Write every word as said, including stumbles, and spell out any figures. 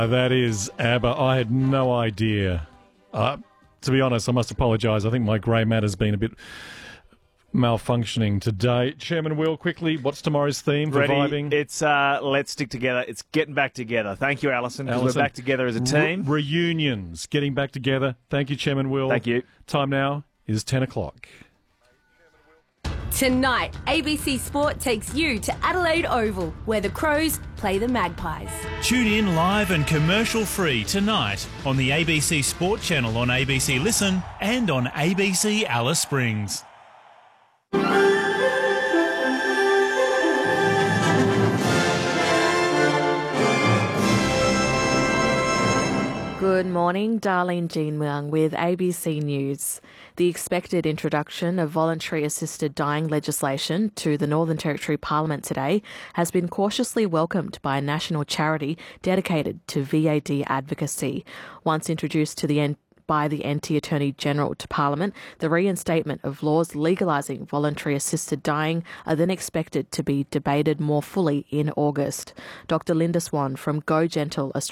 That is ABBA. I had no idea. Uh, to be honest, I must apologise. I think my grey matter's been a bit malfunctioning today. Chairman Will, quickly, what's tomorrow's theme for Ready? Vibing? It's uh, Let's Stick Together. It's getting back together. Thank you, Alison, because we're back together as a team. Re- reunions, getting back together. Thank you, Chairman Will. Thank you. Time now is ten o'clock. Tonight, A B C Sport takes you to Adelaide Oval, where the Crows play the Magpies. Tune in live and commercial-free tonight on the A B C Sport channel on A B C Listen and on A B C Alice Springs. Good morning, Darlene Jean Myung with A B C News. The expected introduction of voluntary assisted dying legislation to the Northern Territory Parliament today has been cautiously welcomed by a national charity dedicated to V A D advocacy. Once introduced to the N- by the Anti-Attorney General to Parliament, the reinstatement of laws legalising voluntary assisted dying are then expected to be debated more fully in August. Doctor Linda Swan from Go Gentle Australia